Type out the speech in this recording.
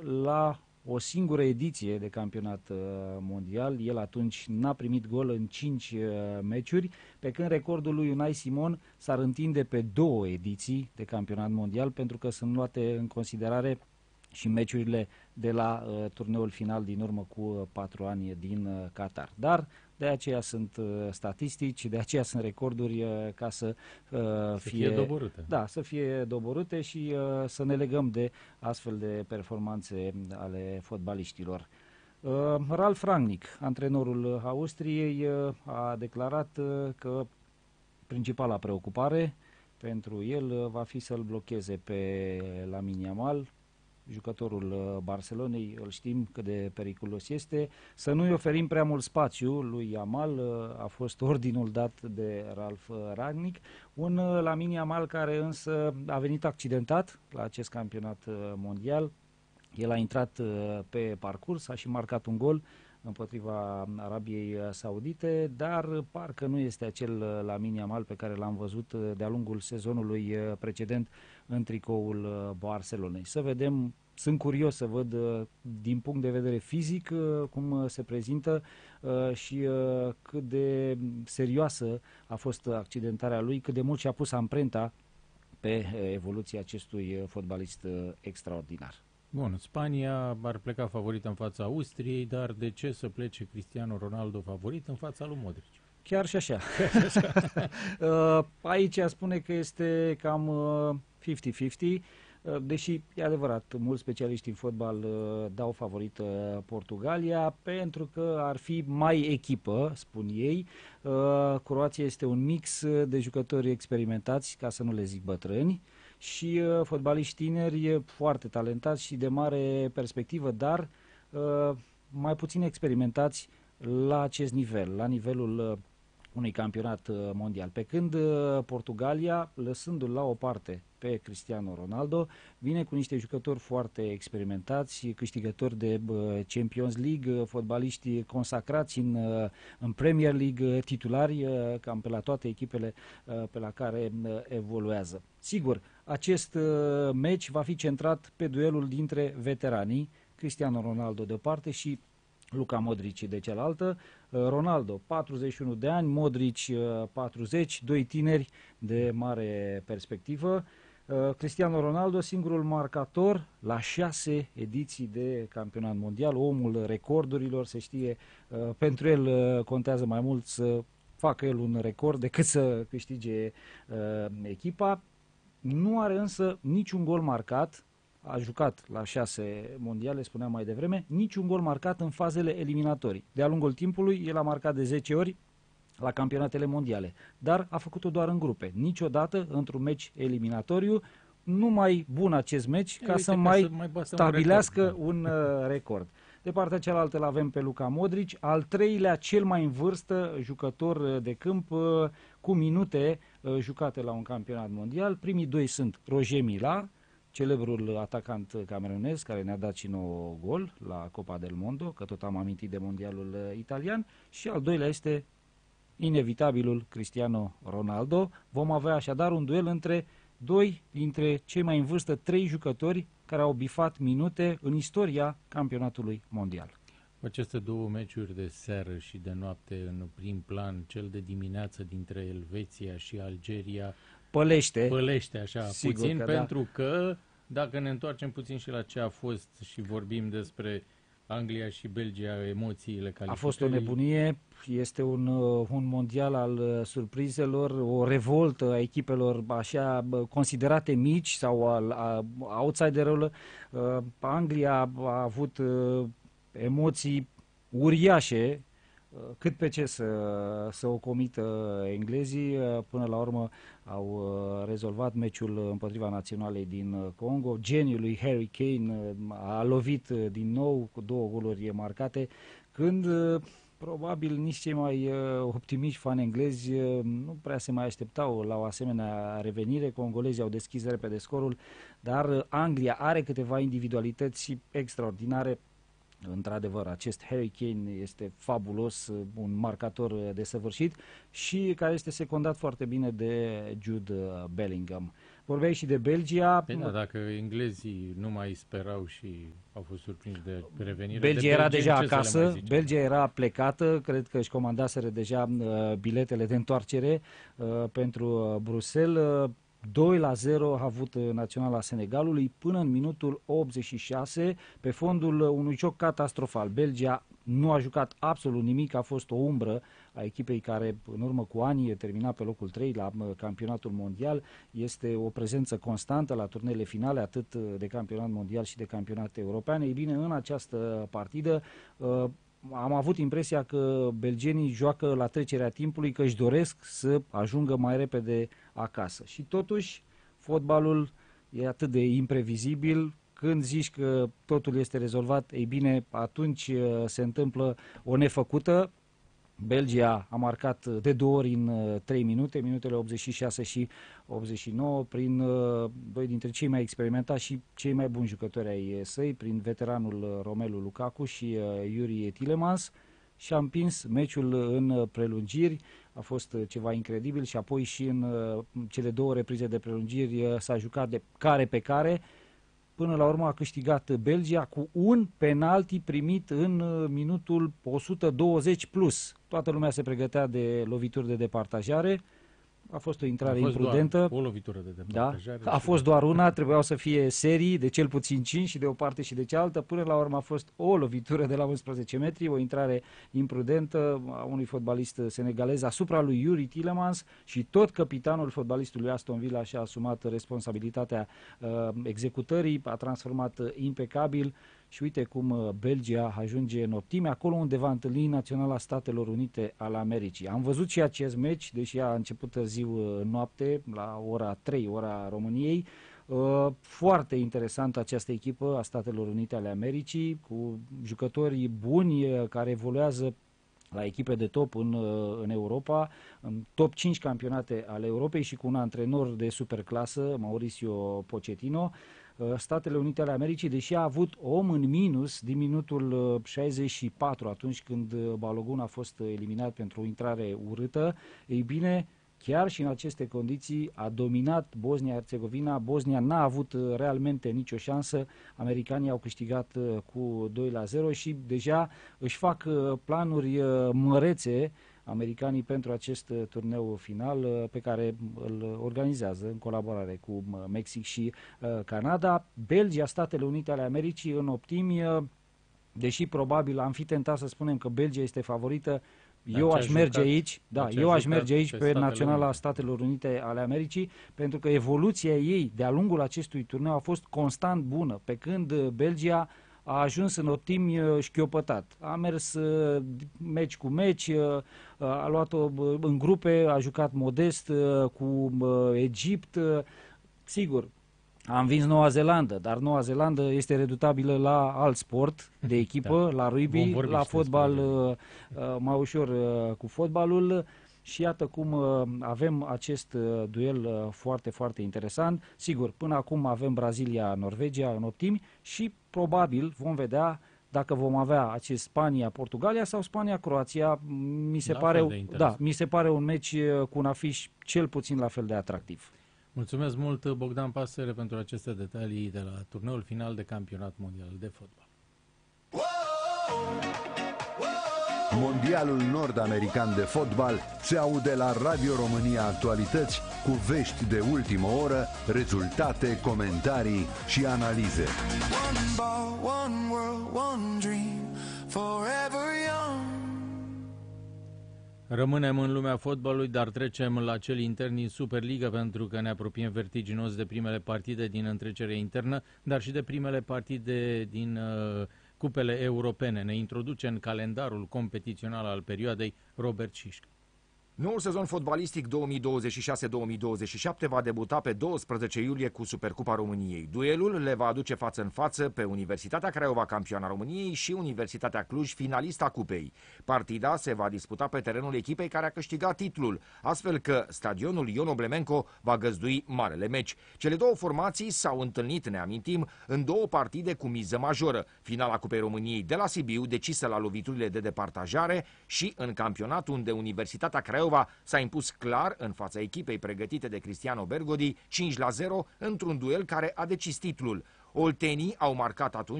la o singură ediție de campionat mondial. El atunci n-a primit gol în 5 meciuri, pe când recordul lui Unai Simon s-ar întinde pe 2 ediții de campionat mondial, pentru că sunt luate în considerare și meciurile de la turneul final din urmă cu 4 ani din Qatar. Dar de aceea sunt statistici, de aceea sunt recorduri ca să fie doborâte. Da, să fie doborâte și să ne legăm de astfel de performanțe ale fotbaliștilor. Ralf Rangnick, antrenorul Austriei, a declarat că principala preocupare pentru el va fi să-l blocheze pe Lamine Yamal, jucătorul Barcelonei. Îl știm cât de periculos este, să nu-i oferim prea mult spațiu lui Yamal, a fost ordinul dat de Ralf Rangnick. Un Lamine Yamal care însă a venit accidentat la acest campionat mondial. El a intrat pe parcurs, a și marcat un gol împotriva Arabiei Saudite, dar parcă nu este acel Lamine Yamal pe care l-am văzut de-a lungul sezonului precedent în tricoul Barcelonei. Să vedem, sunt curios să văd din punct de vedere fizic cum se prezintă și cât de serioasă a fost accidentarea lui, cât de mult și-a pus amprenta pe evoluția acestui fotbalist extraordinar. Bun, Spania ar pleca favorită în fața Austriei, dar de ce să plece Cristiano Ronaldo favorit în fața lui Modric? Chiar și așa. Aici spune că este cam 50-50, deși e adevărat, mulți specialiști în fotbal dau favorit Portugalia, pentru că ar fi mai echipă, spun ei. Croația este un mix de jucători experimentați, ca să nu le zic bătrâni, și fotbaliști tineri foarte talentați și de mare perspectivă, dar mai puțin experimentați la acest nivel, la nivelul unui campionat mondial. Pe când Portugalia, lăsându-l la o parte pe Cristiano Ronaldo, vine cu niște jucători foarte experimentați, câștigători de Champions League, fotbaliști consacrați în Premier League, titulari cam pe la toate echipele pe la care evoluează. Sigur, acest meci va fi centrat pe duelul dintre veteranii, Cristiano Ronaldo de o parte și Luka Modric de cealaltă. Ronaldo 41 de ani, Modric 40, doi tineri de mare perspectivă. Cristiano Ronaldo, singurul marcator la 6 ediții de campionat mondial, omul recordurilor, se știe, pentru el contează mai mult să facă el un record decât să câștige echipa. Nu are însă niciun gol marcat. A jucat la 6 mondiale, spuneam mai devreme, niciun gol marcat în fazele eliminatorii. De-a lungul timpului, el a marcat de 10 ori la campionatele mondiale, dar a făcut-o doar în grupe. Niciodată într-un meci eliminatoriu. Nu mai bun acest meci ca să mai stabilească un record. De partea cealaltă l-avem pe Luka Modric, al treilea cel mai în vârstă jucător de câmp cu minute jucate la un campionat mondial. Primii doi sunt Roger Millar, celebrul atacant camerunez care ne-a dat și nou gol la Copa del Mondo, că tot am amintit de mondialul italian, și al doilea este inevitabilul Cristiano Ronaldo. Vom avea așadar un duel între doi dintre cei mai în vârstă, 3 jucători care au bifat minute în istoria campionatului mondial. Aceste două meciuri de seară și de noapte în prim plan, cel de dimineață dintre Elveția și Algeria, pălește așa puțin, pentru că dacă ne întoarcem puțin și la ce a fost și vorbim despre Anglia și Belgia, emoțiile calificării. A fost o nebunie, este un mondial al surprizelor, o revoltă a echipelor așa considerate mici sau al outsiderilor. Anglia a avut emoții uriașe, cât pe ce să o comită englezii. Până la urmă au rezolvat meciul împotriva naționalei din Congo. Geniul lui Harry Kane a lovit din nou cu 2 goluri marcate, când probabil nici cei mai optimiști fani englezi nu prea se mai așteptau la o asemenea revenire. Congolezii au deschis repede scorul, dar Anglia are câteva individualități extraordinare. Într-adevăr, acest Harry Kane este fabulos, un marcator desăvârșit și care este secundat foarte bine de Jude Bellingham. Vorbeai și de Belgia. Da, dacă englezii nu mai sperau și au fost surprinși de revenire. Belgia era deja acasă, Belgia era plecată, cred că își comandaseră deja biletele de întoarcere pentru Bruxelles. 2-0 a avut Naționala Senegalului până în minutul 86 pe fondul unui joc catastrofal. Belgia nu a jucat absolut nimic, a fost o umbră a echipei care în urmă cu ani termina pe locul 3 la campionatul mondial. Este o prezență constantă la turneele finale, atât de campionat mondial și de campionate europene. Ei bine, în această partidă am avut impresia că belgenii joacă la trecerea timpului, că își doresc să ajungă mai repede acasă. Și totuși, fotbalul e atât de imprevizibil. Când zici că totul este rezolvat, ei bine, atunci se întâmplă o nefăcută. Belgia a marcat de 2 ori în 3 minute, minutele 86 și 89, prin doi dintre cei mai experimentați și cei mai buni jucători ai săi, prin veteranul Romelu Lukaku și Yuri Tielemans, și a împins meciul în prelungiri. A fost ceva incredibil și apoi și în cele 2 reprize de prelungiri s-a jucat de care pe care. Până la urmă a câștigat Belgia cu un penalti primit în minutul 120 plus. Toată lumea se pregătea de lovituri de departajare. A fost o intrare imprudentă. O lovitură de departajare. Da? A fost doar una, trebuiau să fie serii de cel puțin 5 și de o parte și de cealaltă. Până la urmă a fost o lovitură de la 11 metri, o intrare imprudentă a unui fotbalist senegalez asupra lui Yuri Tielemans și tot capitanul fotbalistului Aston Villa și-a asumat responsabilitatea executării, a transformat impecabil. Și uite cum Belgia ajunge în optime, acolo unde va întâlni Naționala Statelor Unite ale Americii. Am văzut și acest meci, deși a început târziu noapte, la ora 3, ora României. Foarte interesantă această echipă a Statelor Unite ale Americii, cu jucători buni care evoluează la echipe de top în Europa, în top 5 campionate ale Europei și cu un antrenor de superclasă, Mauricio Pochettino. Statele Unite ale Americii, deși a avut om în minus din minutul 64, atunci când Balogun a fost eliminat pentru o intrare urâtă, ei bine, chiar și în aceste condiții a dominat Bosnia-Herzegovina. Bosnia n-a avut realmente nicio șansă. Americanii au câștigat cu 2-0 și deja își fac planuri mărețe americanii pentru acest turneu final pe care îl organizează în colaborare cu Mexic și Canada. Belgia, Statele Unite ale Americii în optimi, deși probabil am fi tentat să spunem că Belgia este favorită, eu aș merge aici, pe Naționala Statelor Unite ale Americii, pentru că evoluția ei de-a lungul acestui turneu a fost constant bună, pe când Belgia a ajuns în optimi șchiopătat. A mers meci cu meci, a luat-o în grupe, a jucat modest cu Egipt. Sigur, a învins Noua Zeelandă, dar Noua Zeelandă este redutabilă la alt sport de echipă, la rugby, la fotbal mai ușor cu fotbalul. Și iată cum avem acest duel foarte, foarte interesant. Sigur, până acum avem Brazilia-Norvegia în optimi și probabil vom vedea dacă vom avea acest Spania-Portugalia sau Spania-Croația. Mi se pare un meci cu un afiș cel puțin la fel de atractiv. Mulțumesc mult, Bogdan Pasăre, pentru aceste detalii de la turneul final de campionat mondial de fotbal. Mondialul nord-american de fotbal se aude la Radio România Actualități cu vești de ultimă oră, rezultate, comentarii și analize. Rămânem în lumea fotbalului, dar trecem la cel intern din Superliga, pentru că ne apropiem vertiginos de primele partide din întrecerea internă, dar și de primele partide din cupele europene. Ne introduce în calendarul competițional al perioadei Robert Șișcă. Noul sezon fotbalistic 2026-2027 va debuta pe 12 iulie cu Supercupa României. Duelul le va aduce față în față pe Universitatea Craiova, campioana României, și Universitatea Cluj, finalista cupei. Partida se va disputa pe terenul echipei care a câștigat titlul, astfel că stadionul Ion Oblemenco va găzdui marele meci. Cele două formații s-au întâlnit, ne amintim, în două partide cu miză majoră. Finala Cupei României de la Sibiu, decisă la loviturile de departajare, și în campionat, unde Universitatea Craiova Craiova s-a impus clar în fața echipei pregătite de Cristiano Bergodi 5-0 într-un duel care a decis titlul. Oltenii au marcat atunci